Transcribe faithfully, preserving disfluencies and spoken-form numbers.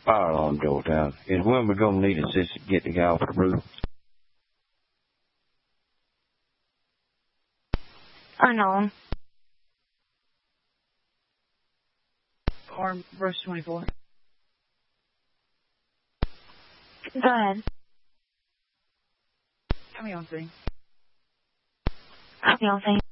Fire alarm goes down. Is when we're going to need assistance to get the guy off the roof. Unknown. Or verse twenty-four. Go ahead. Tell me on scene. Copy on scene.